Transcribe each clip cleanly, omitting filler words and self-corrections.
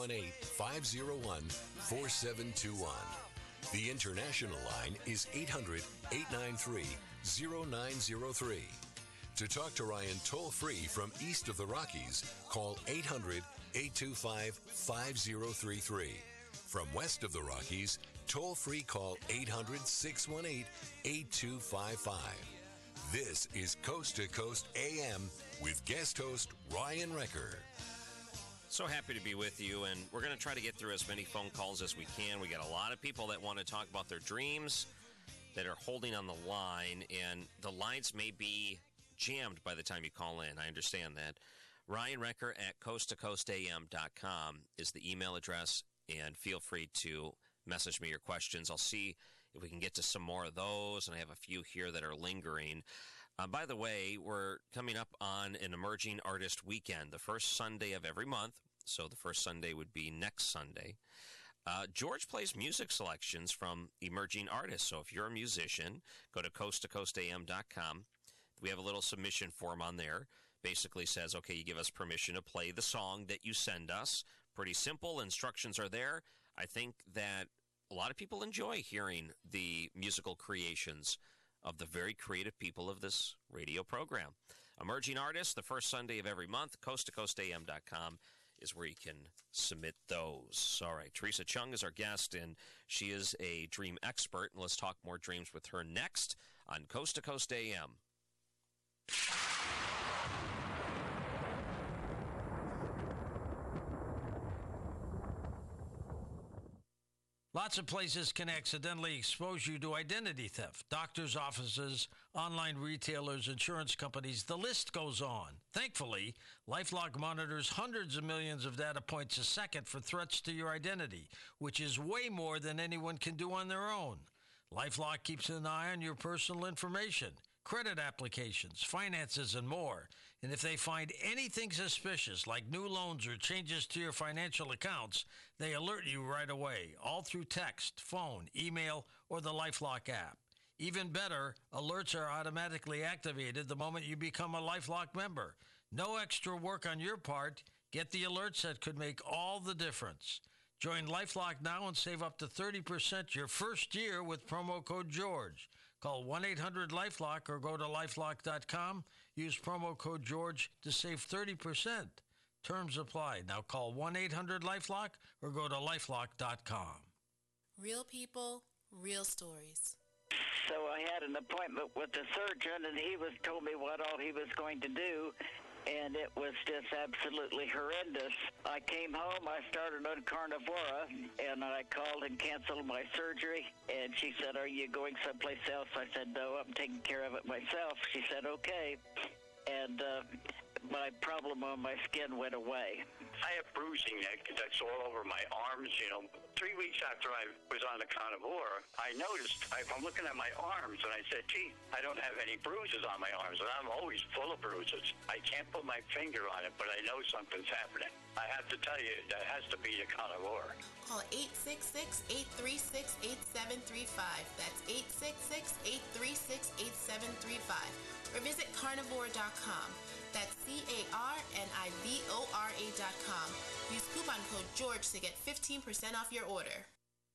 618-501-4721. The international line is 800-893-0903. To talk to Ryan toll-free from east of the Rockies, call 800-825-5033. From west of the Rockies, toll-free call 800-618-8255. This is Coast to Coast AM with guest host Ryan Wrecker. So happy to be with you, and we're going to try to get through as many phone calls as we can. We got a lot of people that want to talk about their dreams that are holding on the line, and the lines may be jammed by the time you call in. I understand that. Ryan Wrecker at coasttocoastam.com is the email address, and feel free to message me your questions. I'll see if we can get to some more of those, and I have a few here that are lingering. By the way, we're coming up on an Emerging Artist Weekend, the first Sunday of every month, so the first Sunday would be next Sunday. George plays music selections from emerging artists, so if you're a musician, go to coasttocoastam.com. We have a little submission form on there. Basically says, okay, you give us permission to play the song that you send us. Pretty simple. Instructions are there. I think that a lot of people enjoy hearing the musical creations of the very creative people of this radio program. Emerging Artists, the first Sunday of every month. coasttocoastam.com is where you can submit those. All right, Teresa Chung is our guest, and she is a dream expert. And let's talk more dreams with her next on Coast to Coast AM. Lots of places can accidentally expose you to identity theft. Doctors' offices, online retailers, insurance companies, the list goes on. Thankfully, LifeLock monitors hundreds of millions of data points a second for threats to your identity, which is way more than anyone can do on their own. LifeLock keeps an eye on your personal information, credit applications, finances, and more. And if they find anything suspicious, like new loans or changes to your financial accounts, they alert you right away, all through text, phone, email, or the LifeLock app. Even better, alerts are automatically activated the moment you become a LifeLock member. No extra work on your part. Get the alerts that could make all the difference. Join LifeLock now and save up to 30% your first year with promo code GEORGE. Call 1-800-LifeLock or go to lifelock.com. Use promo code GEORGE to save 30%. Terms apply. Now call 1-800-LifeLock or go to lifelock.com. Real people, real stories. So I had an appointment with the surgeon, and he told me what all he was going to do, and it was just absolutely horrendous. I came home, I started on Carnivora, and I called and canceled my surgery, and she said, "Are you going someplace else?" I said, "No, I'm taking care of it myself." She said, "Okay," and my problem on my skin went away. I have bruising that's all over my arms. 3 weeks after I was on the Carnivora, I noticed, I'm looking at my arms, and I said, gee, I don't have any bruises on my arms, and I'm always full of bruises. I can't put my finger on it, but I know something's happening. I have to tell you, that has to be the Carnivora. Call 866-836-8735. That's 866-836-8735. Or visit carnivora.com. That's carnivora.com. Use coupon code GEORGE to get 15% off your order.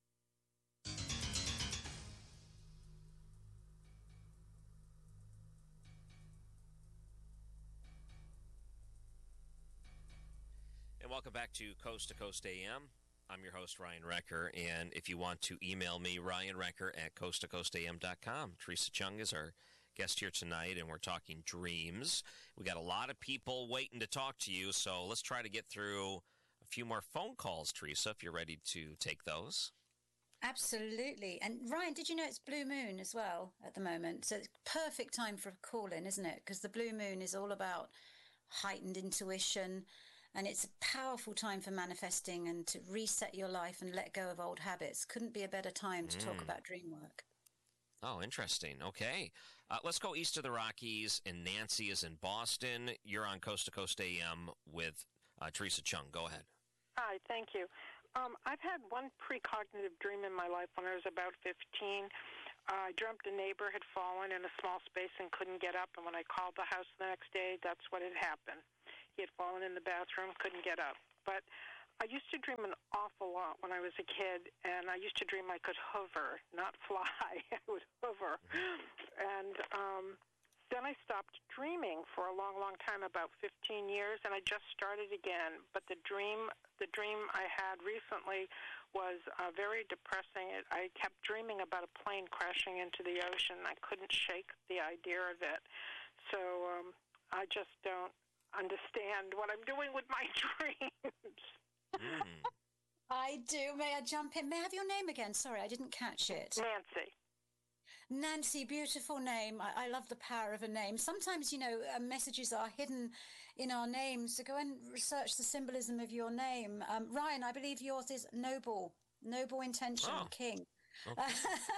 And welcome back to Coast AM. I'm your host, Ryan Wrecker, and if you want to email me, Ryan Wrecker at coasttocoastam.com. Teresa Chung is our guest here tonight, and we're talking dreams. We got a lot of people waiting to talk to you, so let's try to get through a few more phone calls, Teresa, if you're ready to take those. Absolutely. And Ryan, did you know it's Blue Moon as well at the moment? So it's perfect time for a call-in, isn't it? Because the Blue Moon is all about heightened intuition, and it's a powerful time for manifesting and to reset your life and let go of old habits. Couldn't be a better time to talk about dream work. Oh, interesting. Okay. Let's go east of the Rockies, and Nancy is in Boston. You're on Coast to Coast AM with Teresa Chung. Go ahead. Hi, thank you. I've had one precognitive dream in my life when I was about 15. I dreamt a neighbor had fallen in a small space and couldn't get up, and when I called the house the next day, that's what had happened. He had fallen in the bathroom, couldn't get up. But I used to dream an awful lot when I was a kid, and I used to dream I could hover, not fly. I would hover. And then I stopped dreaming for a long, long time, about 15 years, and I just started again. But the dream I had recently was very depressing. I kept dreaming about a plane crashing into the ocean. I couldn't shake the idea of it. So I just don't understand what I'm doing with my dreams. I do. May I jump in? May I have your name again? Sorry, I didn't catch it. Nancy. Nancy, beautiful name. I love the power of a name. Sometimes, messages are hidden in our names. So go and research the symbolism of your name. Ryan, I believe yours is noble intention, king. Okay.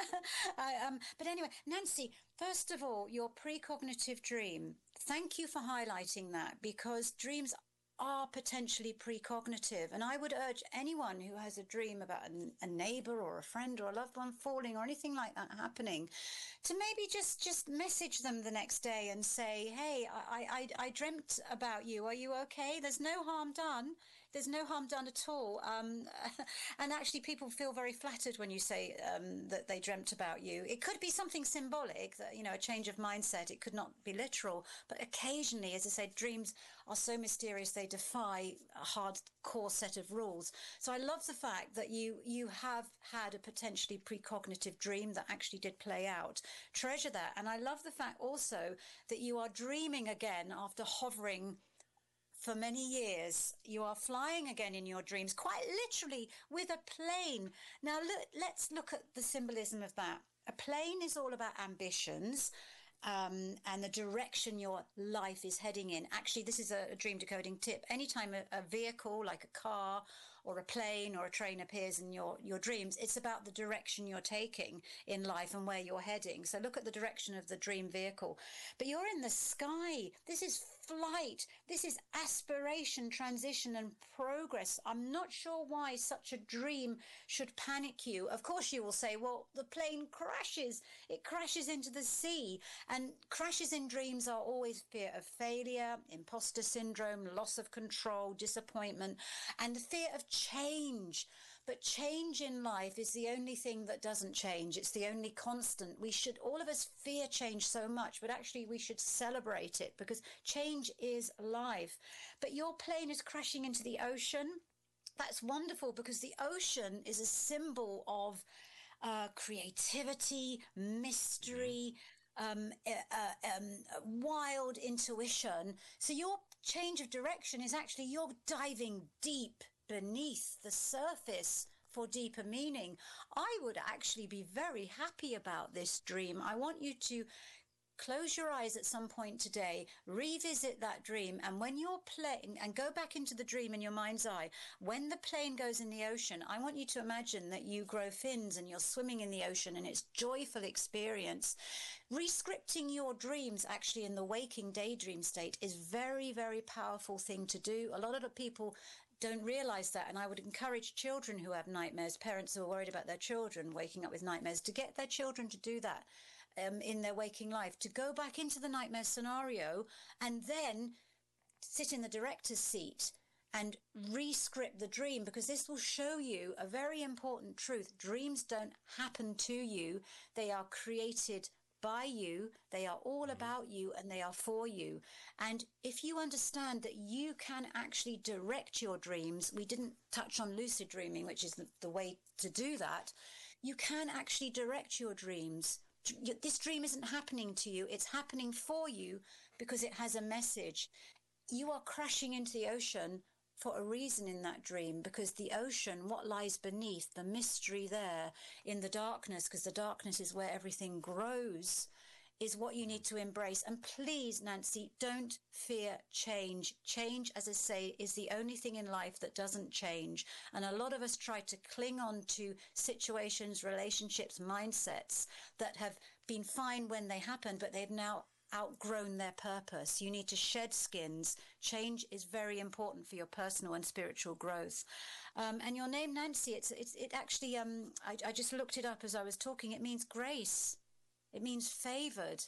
But anyway, Nancy, first of all, your precognitive dream. Thank you for highlighting that, because dreams are potentially precognitive. And I would urge anyone who has a dream about a neighbor or a friend or a loved one falling or anything like that happening to maybe just message them the next day and say, hey, I dreamt about you. Are you okay? There's no harm done. There's no harm done at all. And actually, people feel very flattered when you say that they dreamt about you. It could be something symbolic, that, a change of mindset. It could not be literal. But occasionally, as I said, dreams are so mysterious, they defy a hardcore set of rules. So I love the fact that you have had a potentially precognitive dream that actually did play out. Treasure that. And I love the fact also that you are dreaming again after hovering for many years. You are flying again in your dreams, quite literally with a plane. Now, let's look at the symbolism of that. A plane is all about ambitions and the direction your life is heading in. Actually, this is a dream decoding tip. Anytime a vehicle like a car or a plane or a train appears in your dreams, it's about the direction you're taking in life and where you're heading. So look at the direction of the dream vehicle. But you're in the sky. This is flight. This is aspiration, transition, and progress. I'm not sure why such a dream should panic you. Of course, you will say, well, the plane crashes. It crashes into the sea. And crashes in dreams are always fear of failure, imposter syndrome, loss of control, disappointment, and the fear of change. But change in life is the only thing that doesn't change. It's the only constant. All of us fear change so much, but actually we should celebrate it, because change is life. But your plane is crashing into the ocean. That's wonderful, because the ocean is a symbol of creativity, mystery, wild intuition. So your change of direction is actually you're diving deep beneath the surface for deeper meaning. I would actually be very happy about this dream. I want you to close your eyes at some point today, revisit that dream, and when you're playing, and go back into the dream in your mind's eye. When the plane goes in the ocean, I want you to imagine that you grow fins and you're swimming in the ocean, and it's joyful experience. Rescripting your dreams actually in the waking daydream state is very, very powerful thing to do. A lot of the people don't realize that, and I would encourage children who have nightmares, parents who are worried about their children waking up with nightmares, to get their children to do that in their waking life, to go back into the nightmare scenario and then sit in the director's seat and rescript the dream, because this will show you a very important truth. Dreams don't happen to you. They are created by you. They are all about you, and they are for you. And if you understand that you can actually direct your dreams, we didn't touch on lucid dreaming, which is the way to do that. You can actually direct your dreams. This dream isn't happening to you. It's happening for you because it has a message. You are crashing into the ocean for a reason in that dream, because the ocean, what lies beneath, the mystery there in the darkness, because the darkness is where everything grows, is what you need to embrace. And please, Nancy, don't fear change. Change, as I say, is the only thing in life that doesn't change. And a lot of us try to cling on to situations, relationships, mindsets that have been fine when they happened, but they've now outgrown their purpose. You need to shed skins. Change is very important for your personal and spiritual growth. And your name, Nancy, it actually, I just looked it up as I was talking. It means grace. It means favored.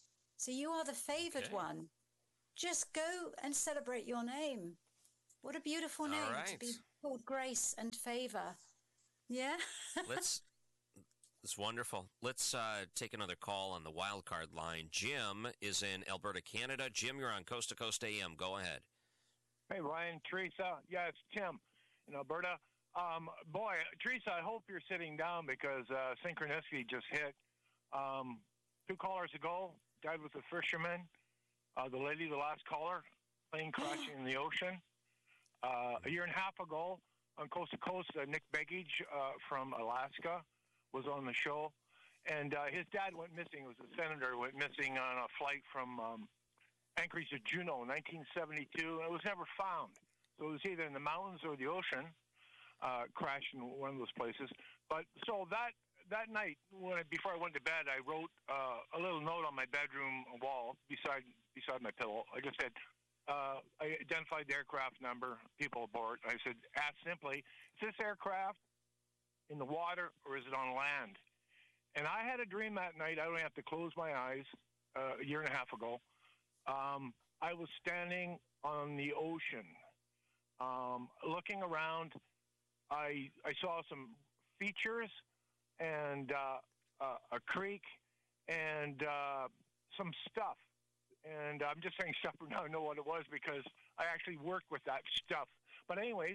So you are the favored one. Just go and celebrate your name. What a beautiful name to be called grace and favor. Yeah. It's wonderful. Let's take another call on the wild card line. Jim is in Alberta, Canada. Jim, you're on Coast to Coast AM. Go ahead. Hey, Ryan, Teresa. Yeah, it's Tim in Alberta. Boy, Teresa, I hope you're sitting down because synchronicity just hit. 2 callers ago, died with a fisherman. The lady, the last caller, plane crashing in the ocean. A year and a half ago, on Coast to Coast, Nick Begich from Alaska was on the show. And his dad went missing. It was a senator, went missing on a flight from Anchorage to Juneau in 1972. And it was never found. So it was either in the mountains or the ocean, crashed in one of those places. But so that night, before I went to bed, I wrote a little note on my bedroom wall beside my pillow. I just said, I identified the aircraft number, people aboard. I said, ask simply, is this aircraft in the water or is it on land? And I had a dream that night. I don't have to close my eyes. A year and a half ago, I was standing on the ocean, looking around. I saw some features and a creek and some stuff. And I'm just saying stuff now. I know what it was because I actually worked with that stuff. But anyways,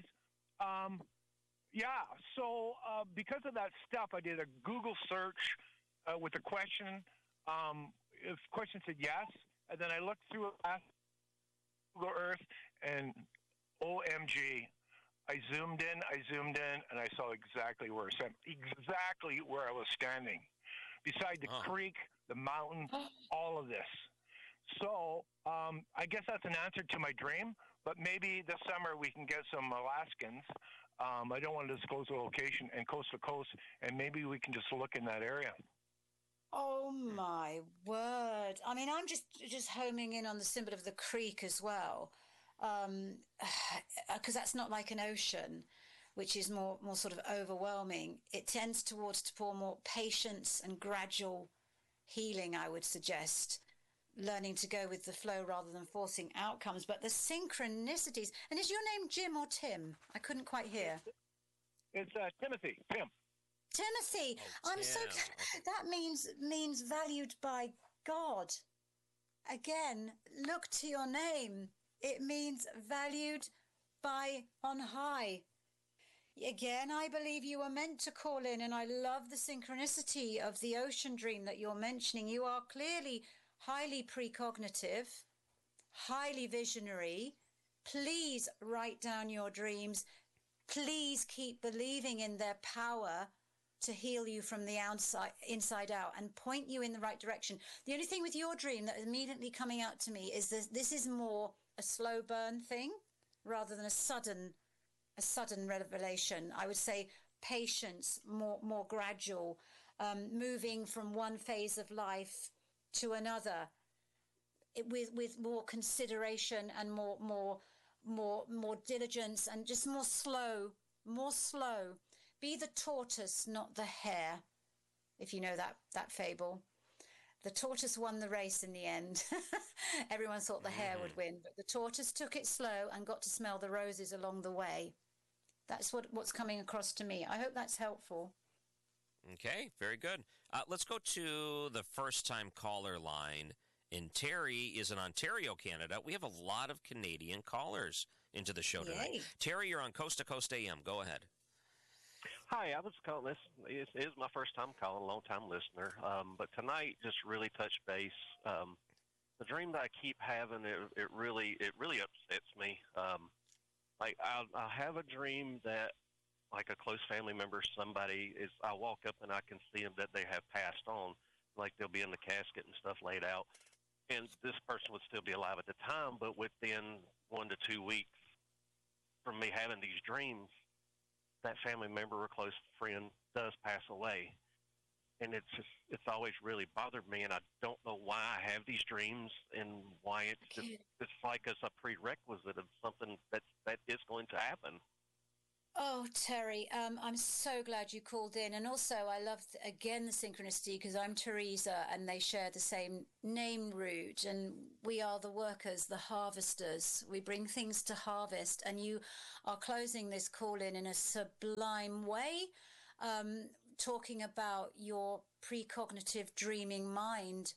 yeah. So because of that stuff, I did a Google search with a question. If the question said yes, and then I looked through Google Earth, and OMG, I zoomed in, and I saw exactly where I was standing, beside the creek, the mountain, all of this. So I guess that's an answer to my dream, but maybe this summer we can get some Alaskans. I don't want to disclose the location, and coast to coast, and maybe we can just look in that area. Oh my word. I mean, I'm just homing in on the symbol of the creek as well, because that's not like an ocean, which is more sort of overwhelming. It tends to pour more patience and gradual healing, I would suggest, learning to go with the flow rather than forcing outcomes. But the synchronicities, and is your name Jim or Tim? I couldn't quite hear. It's Timothy, Tim. Timothy, I'm so glad. That means valued by God. Again, look to your name. It means valued by on high. Again, I believe you were meant to call in, and I love the synchronicity of the ocean dream that you're mentioning. You are clearly highly precognitive, highly visionary. Please write down your dreams. Please keep believing in their power to heal you from the inside out and point you in the right direction. The only thing with your dream that is immediately coming out to me is this is more a slow burn thing rather than a sudden revelation. I would say patience, more gradual, moving from one phase of life to another, with more consideration and more diligence, and just more slow. Be the tortoise, not the hare, if you know that fable. The tortoise won the race in the end. Everyone thought the hare would win, but the tortoise took it slow and got to smell the roses along the way. That's what's coming across to me. I hope that's helpful. Okay, very good. Let's go to the first-time caller line. And Terry is in Ontario, Canada. We have a lot of Canadian callers into the show tonight. Yay. Terry, you're on Coast to Coast AM. Go ahead. Hi, I was calling this. It is my first time calling, a long-time listener. But tonight just really touched base. The dream that I keep having, it really upsets me. Like I'll have a dream that, like a close family member, somebody is. I walk up and I can see them that they have passed on, like they'll be in the casket and stuff laid out, and this person would still be alive at the time. But within 1 to 2 weeks from me having these dreams, that family member or close friend does pass away. And it's always really bothered me, and I don't know why I have these dreams and why it's like it's a prerequisite of something that is going to happen. Oh, Terry, I'm so glad you called in. And also, I love, again, the synchronicity because I'm Teresa and they share the same name root. And we are the workers, the harvesters. We bring things to harvest. And you are closing this call in a sublime way, talking about your precognitive dreaming mind.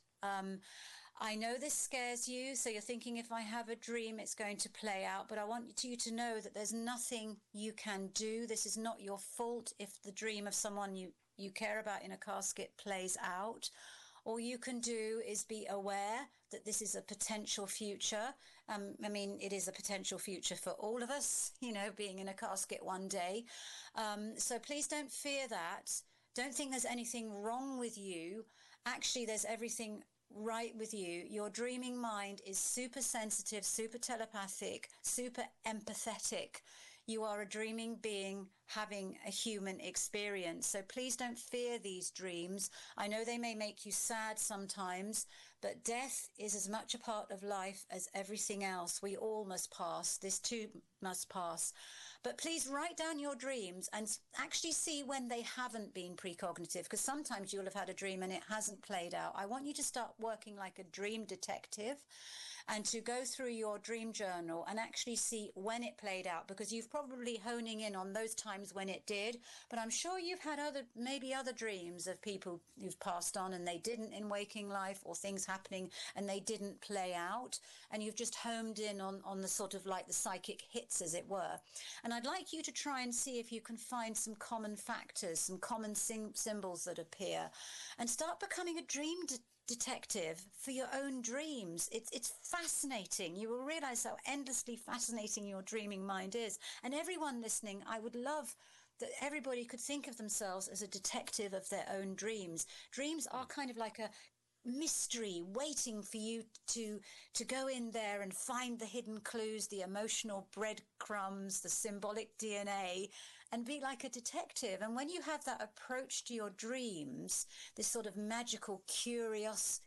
I know this scares you, so you're thinking if I have a dream, it's going to play out. But I want you to know that there's nothing you can do. This is not your fault if the dream of someone you care about in a casket plays out. All you can do is be aware that this is a potential future. I mean, it is a potential future for all of us, being in a casket one day. So please don't fear that. Don't think there's anything wrong with you. Actually, there's everything right with you. Your dreaming mind is super sensitive, super telepathic, super empathetic. You are a dreaming being having a human experience. So please don't fear these dreams. I know they may make you sad sometimes, but death is as much a part of life as everything else. We all must pass. This too must pass. But please write down your dreams and actually see when they haven't been precognitive, because sometimes you'll have had a dream and it hasn't played out. I want you to start working like a dream detective and to go through your dream journal and actually see when it played out, because you've probably honing in on those times when it did. But I'm sure you've had maybe other dreams of people you've passed on and they didn't in waking life, or things happening and they didn't play out. And you've just homed in on the sort of like the psychic hits, as it were. And I'd like you to try and see if you can find some common factors, some common symbols that appear, and start becoming a dream detective for your own dreams. It's fascinating. You will realize how endlessly fascinating your dreaming mind is. And everyone listening, I would love that everybody could think of themselves as a detective of their own dreams. Dreams are kind of like a mystery waiting for you to go in there and find the hidden clues, the emotional breadcrumbs, the symbolic DNA, and be like a detective. And when you have that approach to your dreams, this sort of magical, curious,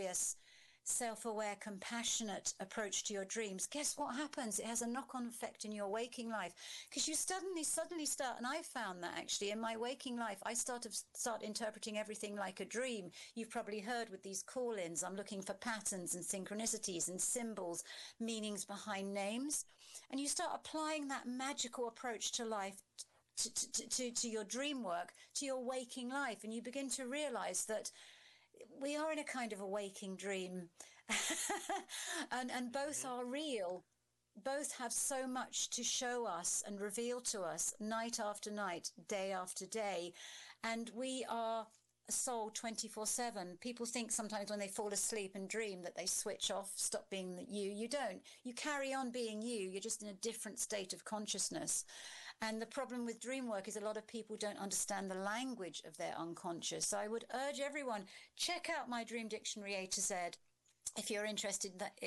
self-aware, compassionate approach to your dreams, guess what happens? It has a knock-on effect in your waking life, because you suddenly start, and I found that actually in my waking life, I start interpreting everything like a dream. You've probably heard with these call-ins, I'm looking for patterns and synchronicities and symbols, meanings behind names, and you start applying that magical approach to life, to your dream work, to your waking life, and you begin to realize that we are in a kind of a waking dream and both are real. Both have so much to show us and reveal to us night after night, day after day. And we are a soul 24/7. People think sometimes when they fall asleep and dream that they switch off, stop being you. You don't. You carry on being you. You're just in a different state of consciousness. And the problem with dream work is a lot of people don't understand the language of their unconscious. So I would urge everyone, check out my Dream Dictionary A to Z if you're interested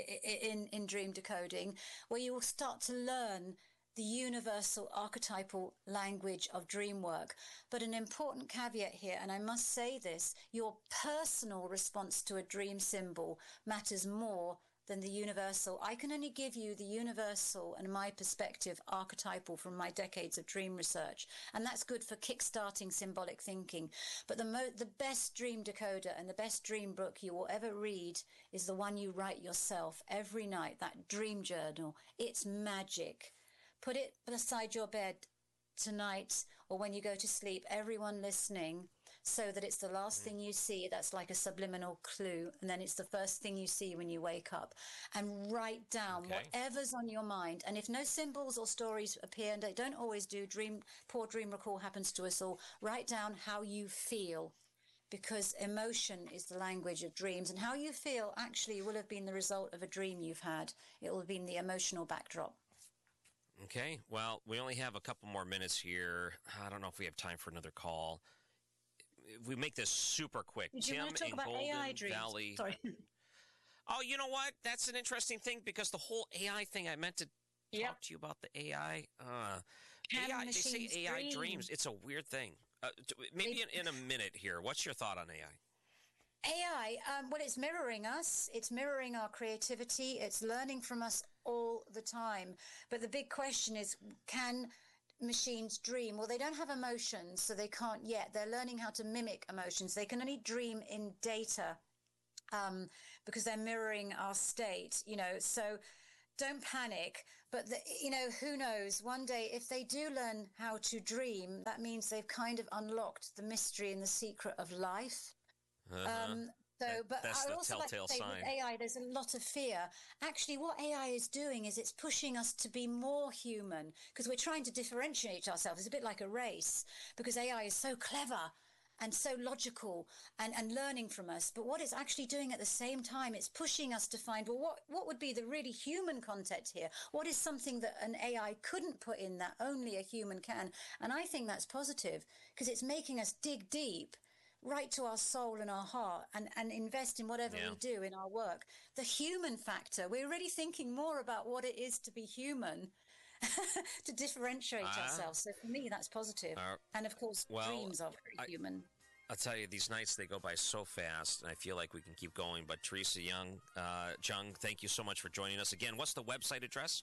in dream decoding, where you will start to learn the universal archetypal language of dream work. But an important caveat here, and I must say this, your personal response to a dream symbol matters more than the universal. I can only give you the universal and my perspective archetypal from my decades of dream research, and that's good for kickstarting symbolic thinking. But the best dream decoder and the best dream book you will ever read is the one you write yourself every night, that dream journal. It's magic. Put it beside your bed tonight or when you go to sleep, everyone listening, so that it's the last thing you see. That's like a subliminal clue. And then it's the first thing you see when you wake up. And write down whatever's on your mind. And if no symbols or stories appear, and they don't always do, poor dream recall happens to us all, write down how you feel. Because emotion is the language of dreams. And how you feel actually will have been the result of a dream you've had. It will have been the emotional backdrop. Okay. Well, we only have a couple more minutes here. I don't know if we have time for another call. If we make this super quick. Did you Tim want to talk in about Golden AI dreams? Valley. Sorry. Oh, you know what? That's an interesting thing, because the whole AI thing, I meant to talk to you about the AI. AI, they say AI dreams. It's a weird thing. Maybe in a minute here. What's your thought on AI? AI, well, it's mirroring us. It's mirroring our creativity. It's learning from us all the time. But the big question is, can machines dream? Well, they don't have emotions, so they can't yet. They're learning how to mimic emotions. They can only dream in data because they're mirroring our state, so don't panic. But, who knows? One day, if they do learn how to dream, that means they've kind of unlocked the mystery and the secret of life. But that's I the also like to telltale say sign. with AI, there's a lot of fear. Actually, what AI is doing is it's pushing us to be more human because we're trying to differentiate ourselves. It's a bit like a race because AI is so clever and so logical and learning from us. But what it's actually doing at the same time, it's pushing us to find, well, what would be the really human content here? What is something that an AI couldn't put in that only a human can? And I think that's positive because it's making us dig deep right to our soul and our heart and invest in whatever we do in our work. The human factor, we're really thinking more about what it is to be human to differentiate ourselves. So for me, that's positive. And of course, dreams are very human. I'll tell you, these nights, they go by so fast, and I feel like we can keep going. But Teresa Chung, thank you so much for joining us. Again, what's the website address?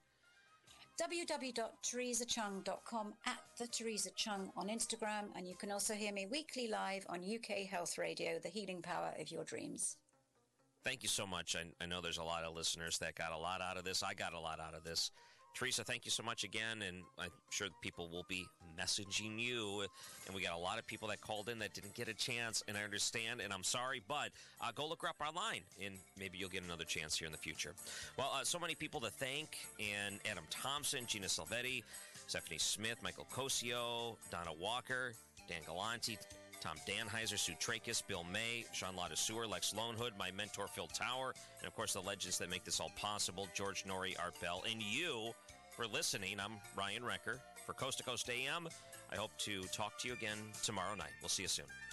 www.teresachung.com, @the Teresa Chung on Instagram, and you can also hear me weekly live on UK Health Radio, the healing power of your dreams. Thank you so much. I know there's a lot of listeners that got a lot out of this. I got a lot out of this. Teresa, thank you so much again, and I'm sure people will be messaging you. And we got a lot of people that called in that didn't get a chance, and I understand, and I'm sorry, but go look her up online, and maybe you'll get another chance here in the future. Well, so many people to thank, and Adam Thompson, Gina Salvetti, Stephanie Smith, Michael Cosio, Donna Walker, Dan Galanti, Tom Danheiser, Sue Trachis, Bill May, Sean Ladaseur, Lex Lonehood, my mentor Phil Tower, and of course the legends that make this all possible, George Norrie, Art Bell, and you for listening. I'm Ryan Recker for Coast to Coast AM. I hope to talk to you again tomorrow night. We'll see you soon.